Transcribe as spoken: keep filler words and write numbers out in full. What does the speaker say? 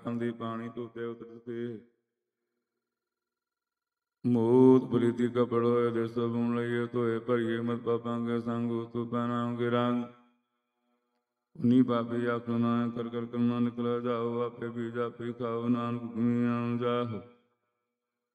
खांदी पानी धोते उतरते मूत प्रीति कपड़ो देसो बुन लइए धोए भरिए मत पापांगे संग तू पहनाओगे रंग उन्हीं पापी आखो ना कर कर करना निकला जाओ आपे भी जापी खाओ नानक जाओ